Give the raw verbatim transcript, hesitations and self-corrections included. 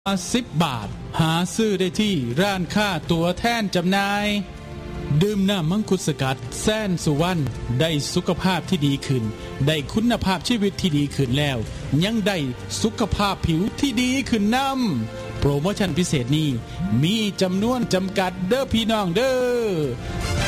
สิบบาทหาซื้อได้ที่ร้านค้าตัวแทนจำหน่ายดื่มน้ำมังคุดสกัดแสนสุวรรณได้สุขภาพที่ดีขึ้นได้คุณภาพชีวิตที่ดีขึ้นแล้วยังได้สุขภาพผิวที่ดีขึ้นนำโปรโมชั่นพิเศษนี้มีจำนวนจำกัดเด้อพี่น้องเด้อ